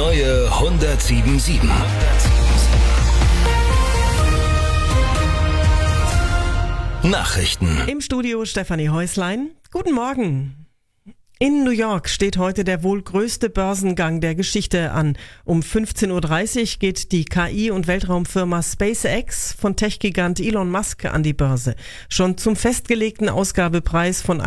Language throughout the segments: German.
neue 107.7. Nachrichten. Im Studio Stefanie Häuslein. Guten Morgen. In New York steht heute der wohl größte Börsengang der Geschichte an. Um 15.30 Uhr geht die KI- und Weltraumfirma SpaceX von Tech-Gigant Elon Musk an die Börse. Schon zum festgelegten Ausgabepreis von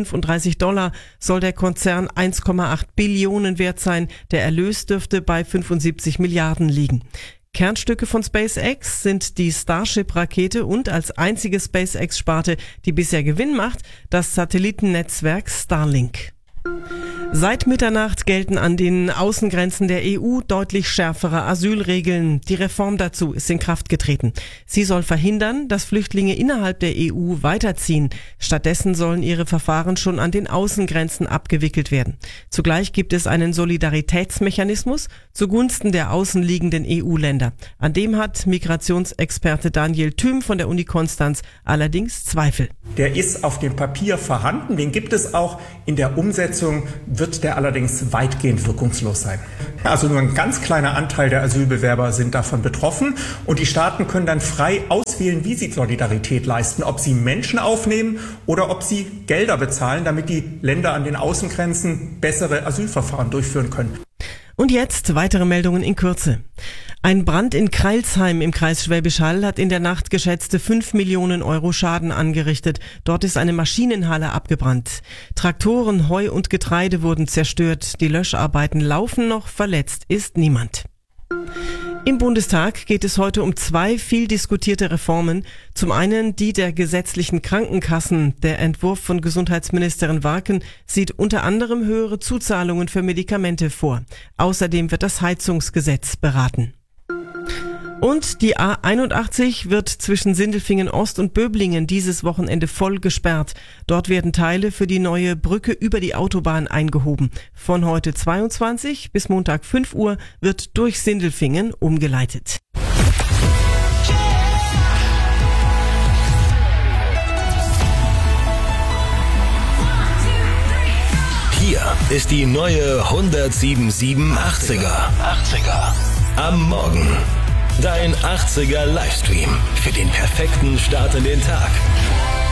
$135 soll der Konzern 1,8 Billionen wert sein. Der Erlös dürfte bei 75 Milliarden liegen. Kernstücke von SpaceX sind die Starship-Rakete und als einzige SpaceX-Sparte, die bisher Gewinn macht, das Satellitennetzwerk Starlink. Seit Mitternacht gelten an den Außengrenzen der EU deutlich schärfere Asylregeln. Die Reform dazu ist in Kraft getreten. Sie soll verhindern, dass Flüchtlinge innerhalb der EU weiterziehen. Stattdessen sollen ihre Verfahren schon an den Außengrenzen abgewickelt werden. Zugleich gibt es einen Solidaritätsmechanismus zugunsten der außenliegenden EU-Länder. An dem hat Migrationsexperte Daniel Thüm von der Uni Konstanz allerdings Zweifel. Der ist auf dem Papier vorhanden, den gibt es auch. In der Umsetzung wird der allerdings weitgehend wirkungslos sein. Also nur ein ganz kleiner Anteil der Asylbewerber sind davon betroffen und die Staaten können dann frei auswählen, wie sie Solidarität leisten, ob sie Menschen aufnehmen oder ob sie Gelder bezahlen, damit die Länder an den Außengrenzen bessere Asylverfahren durchführen können. Und jetzt weitere Meldungen in Kürze. Ein Brand in Crailsheim im Kreis Schwäbisch Hall hat in der Nacht geschätzte 5 Millionen Euro Schaden angerichtet. Dort ist eine Maschinenhalle abgebrannt. Traktoren, Heu und Getreide wurden zerstört. Die Löscharbeiten laufen noch, verletzt ist niemand. Im Bundestag geht es heute um 2 viel diskutierte Reformen. Zum einen die der gesetzlichen Krankenkassen. Der Entwurf von Gesundheitsministerin Warken sieht unter anderem höhere Zuzahlungen für Medikamente vor. Außerdem wird das Heizungsgesetz beraten. Und die A81 wird zwischen Sindelfingen Ost und Böblingen dieses Wochenende voll gesperrt. Dort werden Teile für die neue Brücke über die Autobahn eingehoben. Von heute 22 bis Montag 5 Uhr wird durch Sindelfingen umgeleitet. Hier ist die neue 107.7 80er. Am Morgen. Dein 80er Livestream für den perfekten Start in den Tag.